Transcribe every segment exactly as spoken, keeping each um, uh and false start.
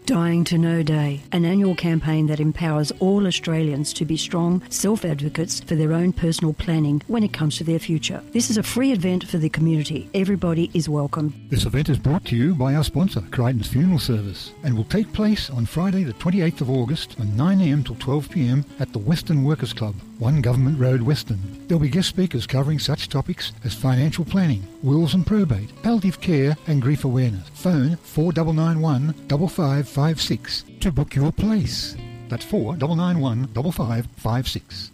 Dying to Know Day, an annual campaign that empowers all Australians to be strong self-advocates for their own personal planning when it comes to their future. This is a free event for the community. Everybody is welcome. This event is brought to you by our sponsor, Crichton's Funeral Service, and will take place on Friday the twenty-eighth of August from nine a m till twelve p m at the Western Workers Club, one Government Road, Western. There'll be guest speakers covering such topics as financial planning, wills and probate, palliative care and grief awareness. Phone four nine nine one, five five five six to book your place. That's four nine nine one, five five five six.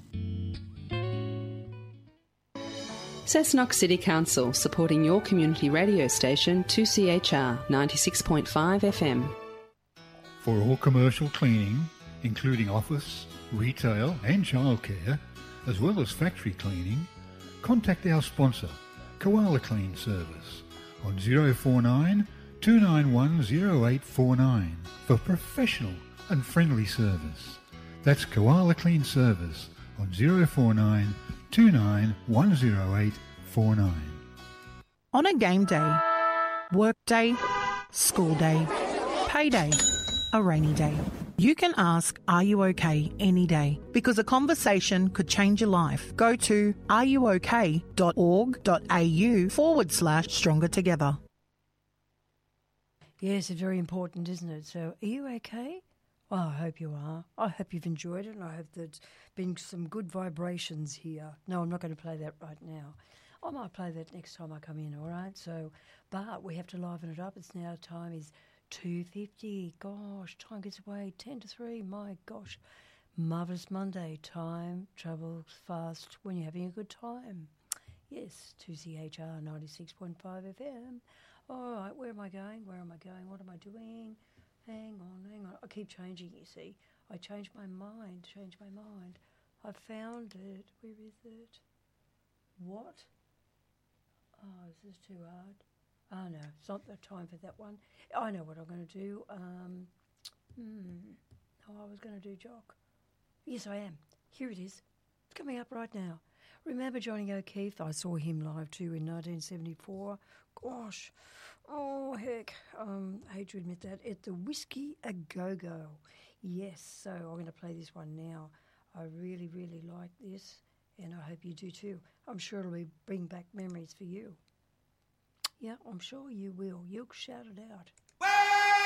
Cessnock City Council, supporting your community radio station two C H R ninety-six point five F M. For all commercial cleaning, including office, retail and childcare, as well as factory cleaning, contact our sponsor, Koala Clean Service, on zero four nine, two nine one, zero eight four nine for professional and friendly service. That's Koala Clean Service on zero four nine, two nine one, zero eight four nine. On a game day, work day, school day, payday, a rainy day, you can ask, are you okay, any day, because a conversation could change your life. Go to areyouok.org.au forward slash stronger together. Yes, it's very important, isn't it? So, are you okay? Well, I hope you are. I hope you've enjoyed it, and I hope there's been some good vibrations here. No, I'm not going to play that right now. I might play that next time I come in, all right? So, but we have to liven it up. It's now, time is two fifty. Gosh, time gets away. ten to three, my gosh. Marvellous Monday. Time travels fast when you're having a good time. Yes, two C H R ninety-six point five F M. All right, where am I going? Where am I going? What am I doing? Hang on, hang on. I keep changing, you see. I change my mind, change my mind. I found it. Where is it? What? Oh, is this too hard? Oh, no, it's not the time for that one. I know what I'm going to do. Um, hmm. Oh, I was going to do Jock. Yes, I am. Here it is. It's coming up right now. Remember Johnny O'Keefe? I saw him live too in nineteen seventy-four. Gosh. Oh, heck. Um, I hate to admit that. At the Whiskey A Go-Go. Yes, so I'm going to play this one now. I really, really like this, and I hope you do too. I'm sure it'll be, bring back memories for you. Yeah, I'm sure you will. You'll shout it out.